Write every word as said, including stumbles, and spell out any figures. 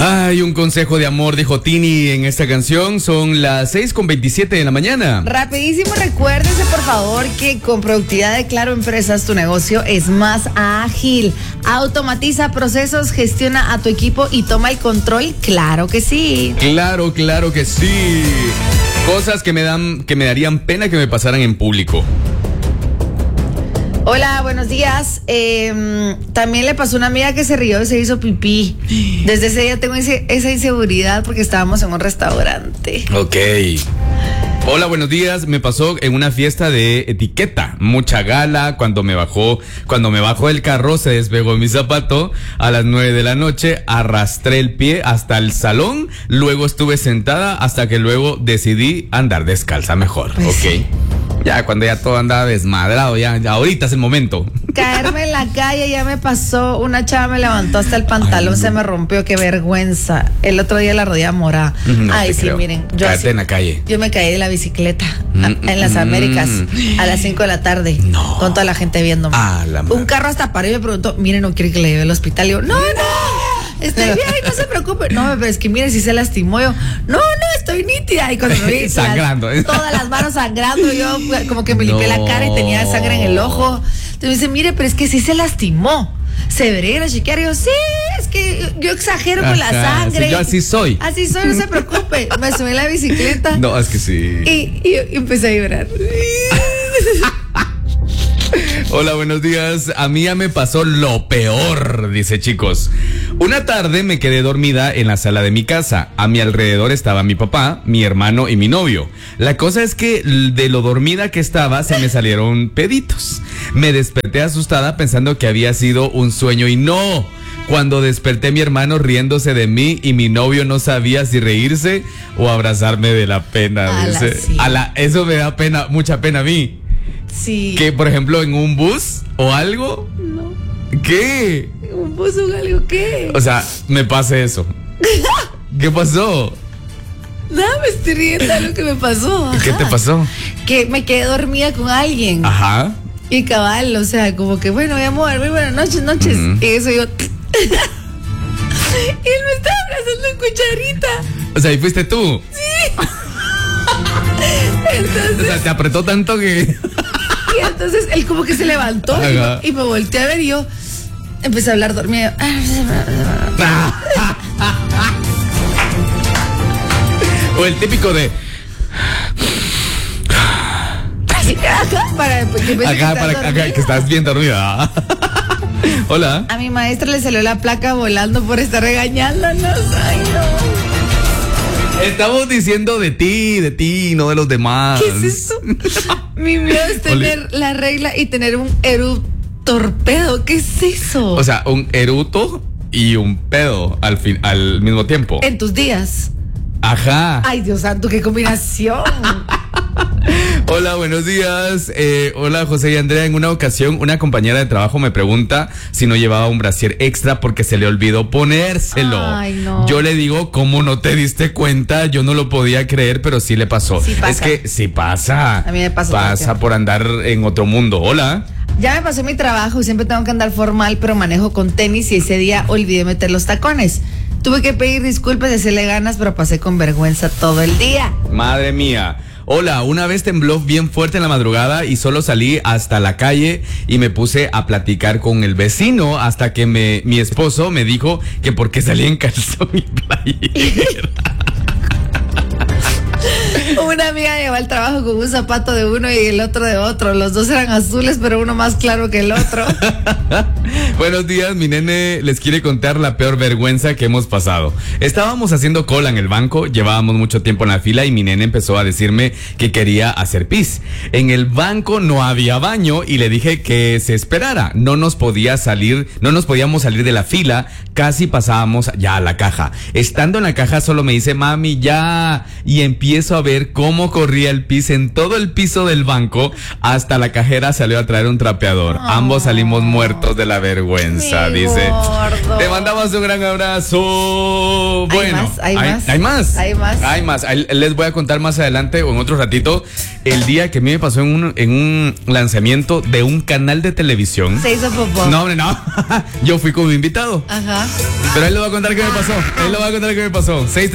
Hay un consejo de amor, dijo Tini en esta canción. Son las seis con veintisiete de la mañana. Rapidísimo, recuérdese por favor que con productividad de Claro Empresas tu negocio es más ágil. Automatiza procesos, gestiona a tu equipo y toma el control. Claro que sí. Claro, claro que sí. Cosas que me dan, que me darían pena que me pasaran en público. Hola, buenos días. Eh, también le pasó a una amiga que se rió y se hizo pipí. Desde ese día tengo ese, esa inseguridad porque estábamos en un restaurante. Ok. Hola, buenos días. Me pasó en una fiesta de etiqueta, mucha gala. Cuando me bajó, cuando me bajó el carro, se despegó mi zapato. A las nueve de la noche arrastré el pie hasta el salón. Luego estuve sentada hasta que luego decidí andar descalza mejor. Pues ok. sí. Ya cuando ya todo andaba desmadrado, ya, ya ahorita es el momento. Caerme en la calle ya me pasó. Una chava me levantó hasta el pantalón, Ay, no. se me rompió, qué vergüenza. El otro día la rodilla morada. No Ay, sí, creo. miren. Yo Caerte así, en la calle. Yo me caí de la bicicleta mm, a, en las mm, Américas a las cinco de la tarde. No. Con toda la gente viéndome. Ah, la Un carro hasta paró y me preguntó, miren, ¿no quiere que le lleve al hospital? Y yo, no, no, estoy bien, no se preocupe. No, pero es que mire, si se lastimó. Yo, no, no, estoy nítida. Y cuando me vi sangrando. Las, todas las manos sangrando, yo como que me limpié no. la cara y tenía sangre en el ojo. Entonces me dice, mire, pero es que sí se lastimó. Se debería ir a chequear. Y yo, sí, es que yo exagero Ajá, con la sangre. Sí, yo así soy. Así soy, no se preocupe. Me subí en la bicicleta. No, es que sí. Y, y, y empecé a llorar. Hola, buenos días. A mí ya me pasó lo peor, dice chicos. Una tarde me quedé dormida en la sala de mi casa. A mi alrededor estaba mi papá, mi hermano y mi novio. La cosa es que de lo dormida que estaba se me salieron peditos. Me desperté asustada pensando que había sido un sueño y no. Cuando desperté, mi hermano riéndose de mí y mi novio no sabía si reírse o abrazarme de la pena. A dice. la, sí. A la, eso me da pena, mucha pena a mí. Sí. Que, por ejemplo, en un bus o algo. No. ¿Qué? ¿Un bus o algo qué? O sea, me pase eso. ¿Qué pasó? Nada, me estoy riendo de lo que me pasó. Ajá. ¿Qué te pasó? Que me quedé dormida con alguien. Ajá. Y cabal, o sea, como que, bueno, mi amor, muy buenas noches, noches. Uh-huh. Y eso yo. Y él me estaba abrazando en cucharita. O sea, ¿y fuiste tú? Sí. Entonces, o sea, te apretó tanto que. Y entonces él como que se levantó y, y me volteé a ver y yo empecé a hablar dormido. O el típico de. para, que acá, para acá, que estás bien dormida. Hola. A mi maestra le salió la placa volando por estar regañándonos. Ay, no. Estamos diciendo de ti, de ti, no de los demás. ¿Qué es eso? Mi miedo es tener Oli. la regla y tener un erutorpedo. ¿Qué es eso? O sea, un eruto y un pedo al fin, al mismo tiempo. En tus días. Ajá. Ay, Dios santo, qué combinación. Hola, buenos días. Eh, hola, José y Andrea. En una ocasión, una compañera de trabajo me pregunta si no llevaba un brasier extra porque se le olvidó ponérselo. Ay, no. Yo le digo, ¿cómo no te diste cuenta? Yo no lo podía creer, pero sí le pasó. Sí pasa. Es que sí pasa. A mí me pasa. Pasa por andar en otro mundo. Hola. Ya me pasó mi trabajo y siempre tengo que andar formal, pero manejo con tenis y ese día olvidé meter los tacones. Tuve que pedir disculpas y hacerle ganas, pero pasé con vergüenza todo el día. Madre mía. Hola, una vez tembló bien fuerte en la madrugada y solo salí hasta la calle y me puse a platicar con el vecino hasta que me, mi esposo me dijo que porque salí en calzón y playera. Una amiga llegó al trabajo con un zapato de uno y el otro de otro. Los dos eran azules, pero uno más claro que el otro. Buenos días, mi nene les quiere contar la peor vergüenza que hemos pasado. Estábamos haciendo cola en el banco, llevábamos mucho tiempo en la fila y mi nene empezó a decirme que quería hacer pis. En el banco no había baño y le dije que se esperara. No nos podía salir, no nos podíamos salir de la fila, casi pasábamos ya a la caja. Estando en la caja solo me dice, mami, ya, y empiezo a ver ver cómo corría el pis en todo el piso del banco. Hasta la cajera salió a traer un trapeador. Oh. Ambos salimos muertos de la vergüenza, Mi dice. gordo. Te mandamos un gran abrazo. ¿Hay Bueno, más? ¿Hay, hay, más? hay más. Hay más. Hay más. Ahí les voy a contar más adelante o en otro ratito el día que a mí me pasó en un, en un lanzamiento de un canal de televisión. Se hizo popó. No, hombre, no. Yo fui como invitado. Ajá. Pero él le va a contar qué me pasó. Él le va a contar qué me pasó. seis